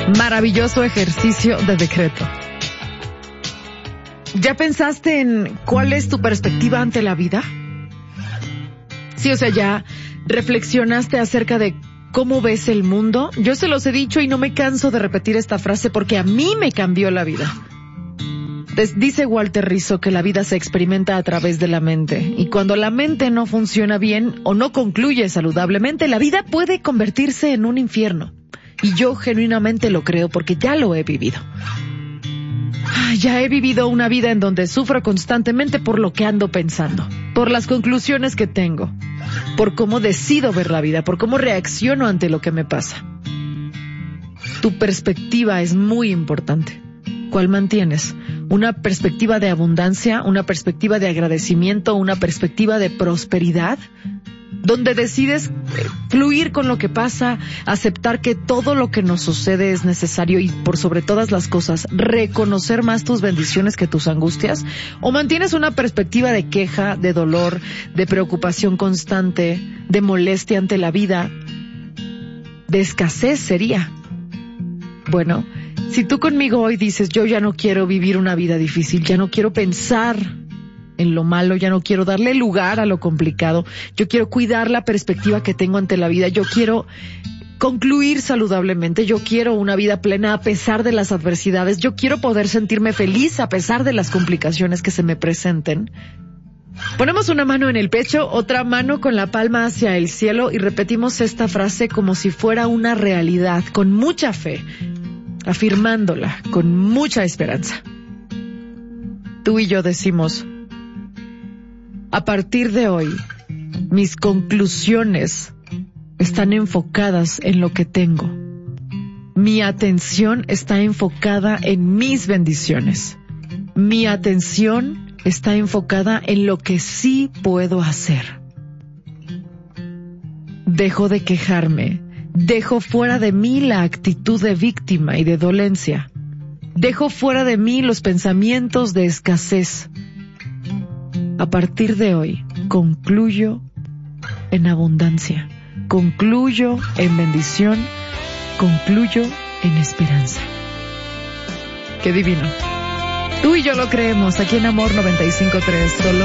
Maravilloso ejercicio de decreto. ¿Ya pensaste en cuál es tu perspectiva ante la vida? Sí, o sea, ¿ya reflexionaste acerca de cómo ves el mundo? Yo se los he dicho y no me canso de repetir esta frase porque a mí me cambió la vida. Dice Walter Rizzo que la vida se experimenta a través de la mente, y cuando la mente no funciona bien o no concluye saludablemente, la vida puede convertirse en un infierno. Y yo genuinamente lo creo porque ya lo he vivido. Ya he vivido una vida en donde sufro constantemente por lo que ando pensando, por las conclusiones que tengo, por cómo decido ver la vida, por cómo reacciono ante lo que me pasa. Tu perspectiva es muy importante. ¿Cuál mantienes? ¿Una perspectiva de abundancia? ¿Una perspectiva de agradecimiento? ¿Una perspectiva de prosperidad? Donde decides fluir con lo que pasa, aceptar que todo lo que nos sucede es necesario y, por sobre todas las cosas, reconocer más tus bendiciones que tus angustias. ¿O mantienes una perspectiva de queja, de dolor, de preocupación constante, de molestia ante la vida, de escasez sería? Bueno, si tú conmigo hoy dices, yo ya no quiero vivir una vida difícil, ya no quiero pensar en lo malo, ya no quiero darle lugar a lo complicado, yo quiero cuidar la perspectiva que tengo ante la vida, yo quiero concluir saludablemente, yo quiero una vida plena a pesar de las adversidades, yo quiero poder sentirme feliz a pesar de las complicaciones que se me presenten. Ponemos una mano en el pecho, otra mano con la palma hacia el cielo y repetimos esta frase como si fuera una realidad, con mucha fe, afirmándola con mucha esperanza. Tú y yo decimos: a partir de hoy, mis conclusiones están enfocadas en lo que tengo. Mi atención está enfocada en mis bendiciones. Mi atención está enfocada en lo que sí puedo hacer. Dejo de quejarme. Dejo fuera de mí la actitud de víctima y de dolencia. Dejo fuera de mí los pensamientos de escasez. A partir de hoy, concluyo en abundancia, concluyo en bendición, concluyo en esperanza. ¡Qué divino! Tú y yo lo creemos aquí en Amor 95.3. Solo